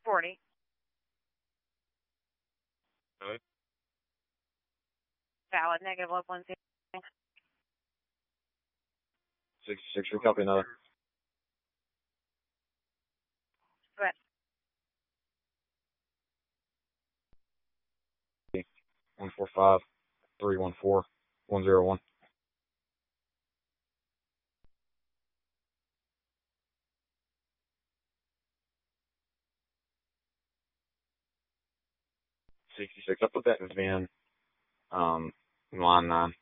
40. Good. Valid, negative 110. 66, we copy another. Go ahead. 145 314 101. I put that in van, line 9.